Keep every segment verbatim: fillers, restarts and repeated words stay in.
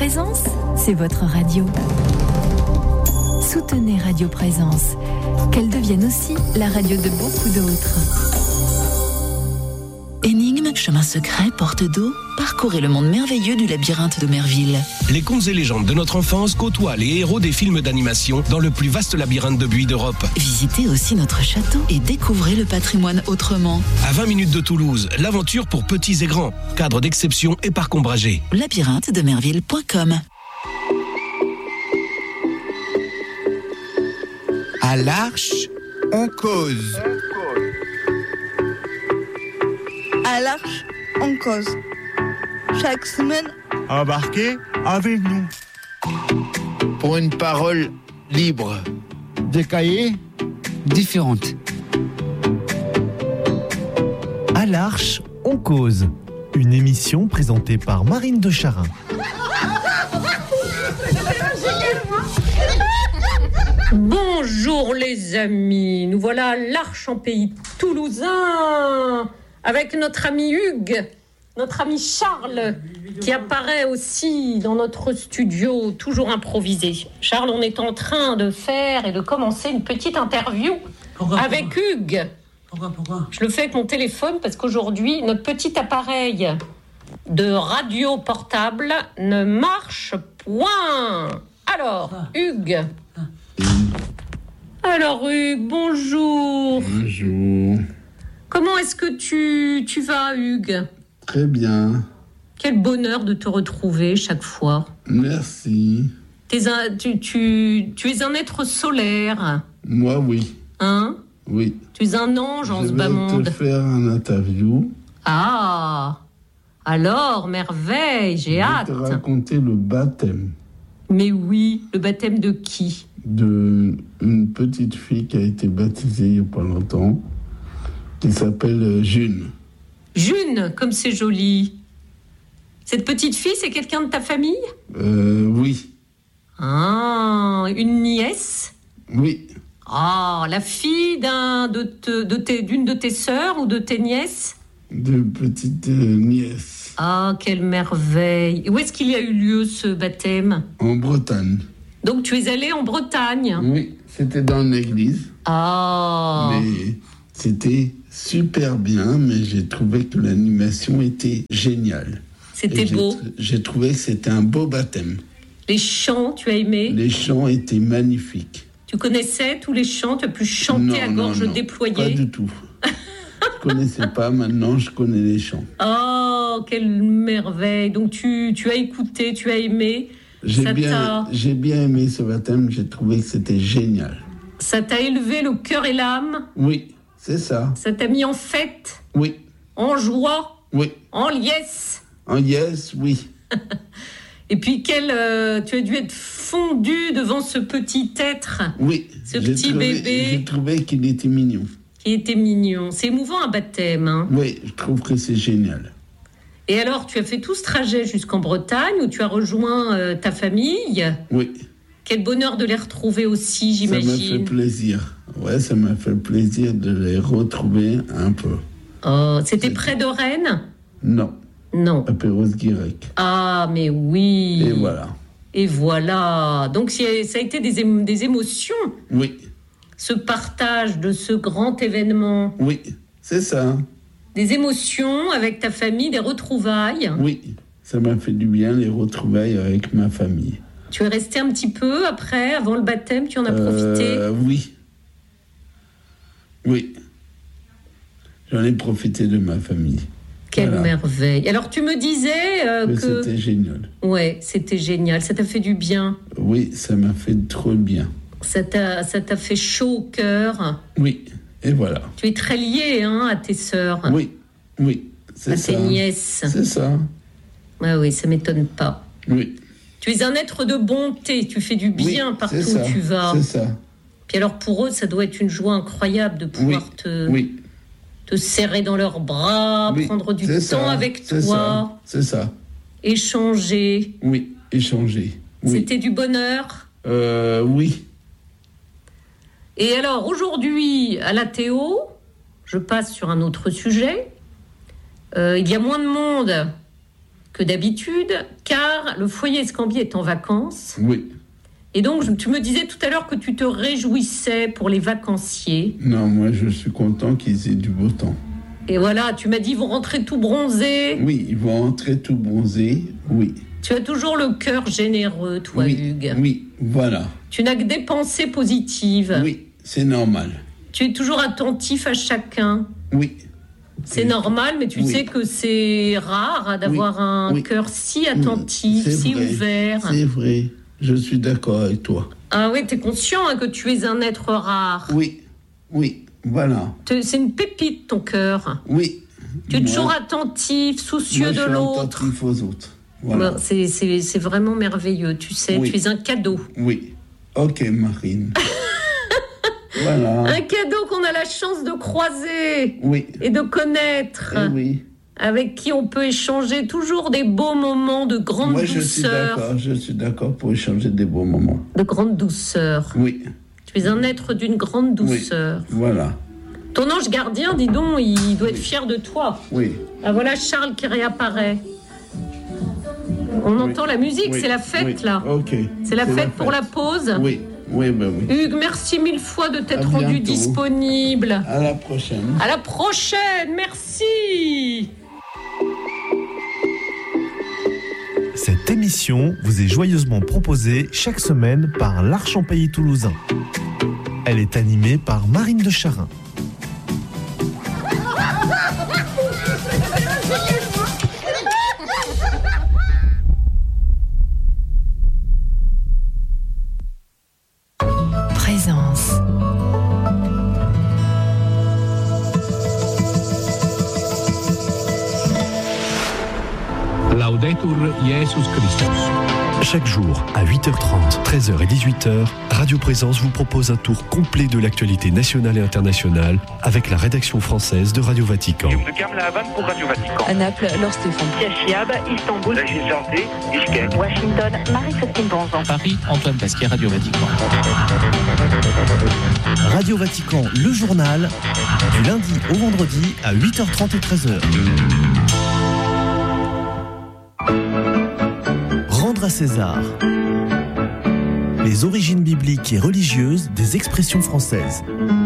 Présence, c'est votre radio. Soutenez Radio Présence, qu'elle devienne aussi la radio de beaucoup d'autres. Énigmes, chemins secrets, portes d'eau, parcourez le monde merveilleux du labyrinthe d'Omerville. Les contes et légendes de notre enfance côtoient les héros des films d'animation dans le plus vaste labyrinthe de buis d'Europe. Visitez aussi notre château et découvrez le patrimoine autrement. À vingt minutes de Toulouse, l'aventure pour petits et grands. Cadre d'exception et parc ombragé. labyrinthe d'Omerville point com. À l'Arche, on cause. À l'Arche, on cause. Chaque semaine, Embarquez avec nous. Pour une parole libre. Des cahiers différentes. À l'Arche, on cause. Une émission présentée par Marine de Charin. Bonjour les amis, nous voilà à l'Arche en pays toulousain avec notre ami Hugues, notre ami Charles qui apparaît aussi dans notre studio toujours improvisé. Charles, on est en train de faire et de commencer une petite interview pourquoi, avec pourquoi Hugues. Pourquoi, pourquoi Je le fais avec mon téléphone parce qu'aujourd'hui notre petit appareil de radio portable ne marche point. Alors, ah. Hugues. Ah. Alors Hugues, bonjour. Bonjour. Comment est-ce que tu, tu vas, Hugues ? Très bien. Quel bonheur de te retrouver chaque fois. Merci. T'es un, tu, tu, tu es un être solaire. Moi, oui. Hein ? Oui. Tu es un ange en ce bas monde. Je vais te faire un interview. Ah ! Alors, merveille, j'ai hâte. Je vais te raconter le baptême. Mais oui, le baptême de qui ? De une petite fille qui a été baptisée il n'y a pas longtemps, qui s'appelle June. June, comme c'est joli. Cette petite fille, c'est quelqu'un de ta famille ? Euh, oui. Ah, une nièce ? Oui. Ah, la fille d'un, de te, de tes, d'une de tes sœurs ou de tes nièces ? De petites euh, nièces. Ah, quelle merveille. Et où est-ce qu'il y a eu lieu, ce baptême ? En Bretagne. Donc, tu es allé en Bretagne ? Oui, c'était dans l'église. Ah. Mais c'était super bien, mais j'ai trouvé que l'animation était géniale. C'était j'ai beau. Tr- j'ai trouvé que c'était un beau baptême. Les chants, tu as aimé ? Les chants étaient magnifiques. Tu connaissais tous les chants ? Tu as pu chanter non, à gorge non, non, déployée ? Pas du tout. Je connaissais pas, maintenant je connais les chants. Oh, quelle merveille. Donc tu, tu as écouté, tu as aimé. J'ai Ça bien, t'a... j'ai bien aimé ce baptême, j'ai trouvé que c'était génial. Ça t'a élevé le cœur et l'âme ? Oui, c'est ça. Ça t'a mis en fête ? Oui. En joie ? Oui. En liesse ? En yes, oui. Et puis, quel, euh, tu as dû être fondu devant ce petit être. Oui. Ce j'ai petit trouvé, bébé. J'ai trouvé qu'il était mignon. Qui était mignon. C'est émouvant un baptême. Hein. Oui, je trouve que c'est génial. Et alors, tu as fait tout ce trajet jusqu'en Bretagne où tu as rejoint euh, ta famille. Oui. Quel bonheur de les retrouver aussi, j'imagine. Ça m'a fait plaisir. Ouais, ça m'a fait plaisir de les retrouver un peu. Oh, c'était c'est... près de Rennes ? Non. Non. À Perros-Guirec. Ah, mais oui. Et voilà. Et voilà. Donc, ça a été des, émo- des émotions. Oui. Ce partage de ce grand événement. Oui, c'est ça. Des émotions avec ta famille, des retrouvailles. Oui, ça m'a fait du bien, les retrouvailles avec ma famille. Tu es resté un petit peu après, avant le baptême, tu en as profité ? euh, Oui. Oui. J'en ai profité de ma famille. Quelle voilà. merveille. Alors, tu me disais euh, que... que... C'était génial. Ouais, c'était génial. Ça t'a fait du bien ? Oui, ça m'a fait trop bien. Ça t'a, ça t'a fait chaud au cœur ? Oui, et voilà. Tu es très lié hein, à tes sœurs ? Oui, oui, c'est à ça. À tes nièces ? C'est ça. Ah oui, ça m'étonne pas. Oui. Tu es un être de bonté, tu fais du bien oui, partout où tu vas. C'est ça. Puis alors pour eux, ça doit être une joie incroyable de pouvoir oui, te, oui. te serrer dans leurs bras, oui, prendre du temps ça, avec c'est toi. Ça, c'est ça. Échanger. Oui, échanger. Oui. C'était du bonheur ? euh, Oui. Et alors aujourd'hui, à la Théo, je passe sur un autre sujet. Euh, il y a moins de monde que d'habitude, car le foyer Escambier est en vacances. Oui. Et donc, tu me disais tout à l'heure que tu te réjouissais pour les vacanciers. Non, moi, je suis content qu'ils aient du beau temps. Et voilà, tu m'as dit, ils vont rentrer tout bronzés. Oui, ils vont rentrer tout bronzés, oui. Tu as toujours le cœur généreux, toi, oui, Hugues. Oui, voilà. Tu n'as que des pensées positives. Oui, c'est normal. Tu es toujours attentif à chacun. Oui. C'est normal, mais tu oui. sais que c'est rare d'avoir oui. un oui. cœur si attentif, oui, si vrai. ouvert. C'est vrai, je suis d'accord avec toi. Ah oui, tu es conscient hein, que tu es un être rare. Oui, oui, voilà. C'est une pépite, ton cœur. Oui. Tu es moi, toujours attentif, soucieux moi, de l'autre. Je suis attentif aux autres. Voilà. C'est, c'est, c'est vraiment merveilleux, tu sais, oui. tu es un cadeau. Oui, ok Marine. Voilà. Un cadeau qu'on a la chance de croiser oui. et de connaître, eh oui. avec qui on peut échanger toujours des beaux moments de grande Moi, douceur. Je suis d'accord, je suis d'accord pour échanger des beaux moments. De grande douceur. Oui. Tu es un être d'une grande douceur. Oui. Voilà. Ton ange gardien, dis donc, il doit être oui. fier de toi. Oui. Ah voilà Charles qui réapparaît. On oui. entend la musique, oui. c'est la fête oui. là. Ok. C'est la, c'est fête, la fête pour la pause. Oui. Oui, ben oui. Hugues, merci mille fois de t'être rendu disponible. À la prochaine. À la prochaine, merci. Cette émission vous est joyeusement proposée chaque semaine par l'Arche en Pays toulousain. Elle est animée par Marine de Charin. Présence. Laudetur Jesus Christus. Chaque jour, à huit heures trente, treize heures et dix-huit heures, Radio Présence vous propose un tour complet de l'actualité nationale et internationale avec la rédaction française de Radio Vatican. Pour Radio Vatican. À Naples, Laure Stéphane. Cachiab, Istanbul. La Santé, Bishkek. Washington, Marie-Christine Bonzan. Paris, Antoine Pasquier, Radio Vatican. Radio Vatican, le journal, du lundi au vendredi à huit heures trente et treize heures. Rendre à César. Les origines bibliques et religieuses des expressions françaises.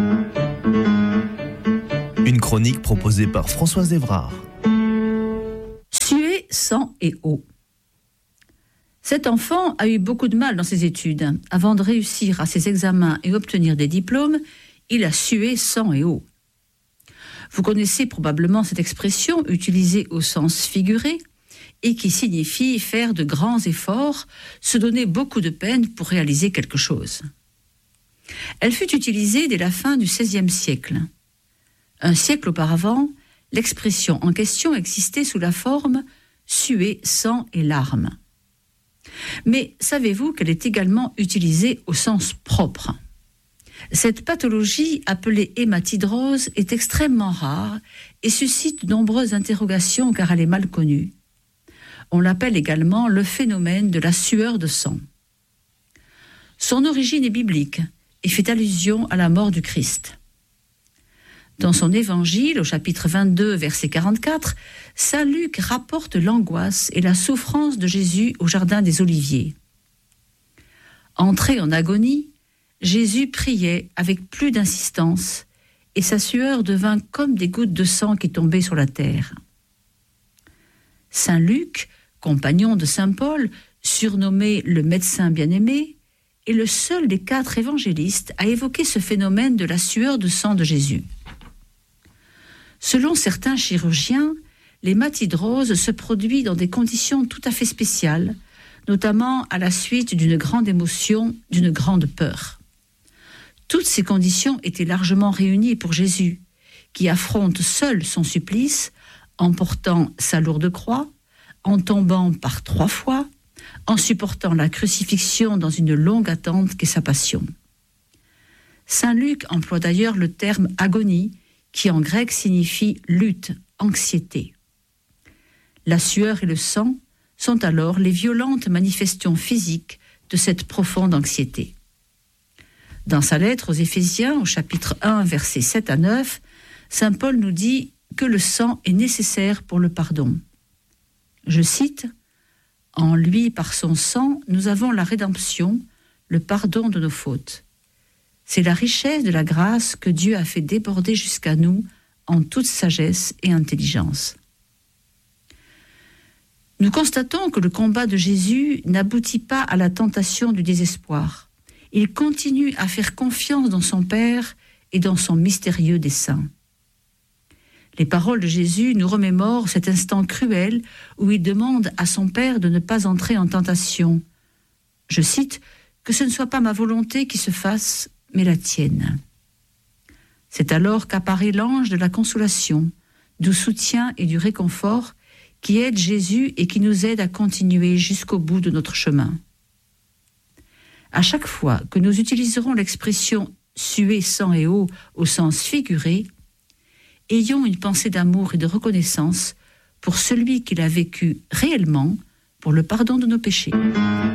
Une chronique proposée par Françoise Évrard. Suer, sang et eau. Cet enfant a eu beaucoup de mal dans ses études. Avant de réussir à ses examens et obtenir des diplômes, il a sué sang et eau. Vous connaissez probablement cette expression utilisée au sens figuré et qui signifie faire de grands efforts, se donner beaucoup de peine pour réaliser quelque chose. Elle fut utilisée dès la fin du seizième siècle. Un siècle auparavant, l'expression en question existait sous la forme « suer sang et larmes ». Mais savez-vous qu'elle est également utilisée au sens propre ? Cette pathologie, appelée hématidrose, est extrêmement rare et suscite de nombreuses interrogations car elle est mal connue. On l'appelle également le phénomène de la sueur de sang. Son origine est biblique et fait allusion à la mort du Christ. Dans son évangile, au chapitre vingt-deux, verset quarante-quatre, saint Luc rapporte l'angoisse et la souffrance de Jésus au jardin des Oliviers. Entré en agonie, Jésus priait avec plus d'insistance et sa sueur devint comme des gouttes de sang qui tombaient sur la terre. Saint Luc, compagnon de saint Paul, surnommé le médecin bien-aimé, est le seul des quatre évangélistes à évoquer ce phénomène de la sueur de sang de Jésus. Selon certains chirurgiens, l'hématidrose se produit dans des conditions tout à fait spéciales, notamment à la suite d'une grande émotion, d'une grande peur. Toutes ces conditions étaient largement réunies pour Jésus, qui affronte seul son supplice en portant sa lourde croix, en tombant par trois fois, en supportant la crucifixion dans une longue attente qu'est sa passion. Saint Luc emploie d'ailleurs le terme agonie, qui en grec signifie lutte, anxiété. La sueur et le sang sont alors les violentes manifestations physiques de cette profonde anxiété. Dans sa lettre aux Éphésiens, au chapitre un, versets sept à neuf, saint Paul nous dit que le sang est nécessaire pour le pardon. Je cite, « En lui, par son sang, nous avons la rédemption, le pardon de nos fautes. C'est la richesse de la grâce que Dieu a fait déborder jusqu'à nous en toute sagesse et intelligence. » Nous constatons que le combat de Jésus n'aboutit pas à la tentation du désespoir. Il continue à faire confiance dans son Père et dans son mystérieux dessein. Les paroles de Jésus nous remémorent cet instant cruel où il demande à son Père de ne pas entrer en tentation. Je cite, « Que ce ne soit pas ma volonté qui se fasse, mais la tienne. » C'est alors qu'apparaît l'ange de la consolation, du soutien et du réconfort qui aide Jésus et qui nous aide à continuer jusqu'au bout de notre chemin. À chaque fois que nous utiliserons l'expression « suer sang et eau » au sens figuré, ayons une pensée d'amour et de reconnaissance pour celui qui l'a vécu réellement pour le pardon de nos péchés.